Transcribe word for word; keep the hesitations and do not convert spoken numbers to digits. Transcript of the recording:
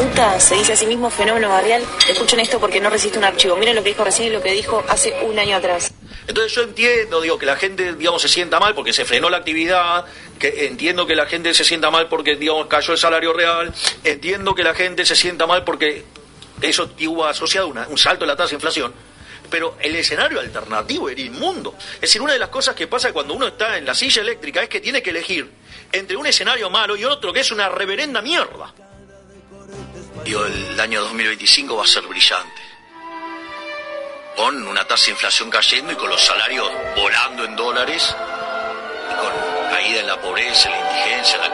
UTA se dice a sí mismo fenómeno barrial. Escuchen esto porque no resiste un archivo. Miren lo que dijo recién y lo que dijo hace un año atrás. Entonces yo entiendo, digo, que la gente, digamos, se sienta mal porque se frenó la actividad, que entiendo que la gente se sienta mal porque, digamos, cayó el salario real, entiendo que la gente se sienta mal porque eso tuvo asociado una, un salto en la tasa de inflación, pero el escenario alternativo era inmundo. Es decir, una de las cosas que pasa cuando uno está en la silla eléctrica es que tiene que elegir entre un escenario malo y otro que es una reverenda mierda. Digo, el año dos mil veinticinco va a ser brillante, con una tasa de inflación cayendo y con los salarios volando en dólares, y con caída en la pobreza, en la indigencia, en la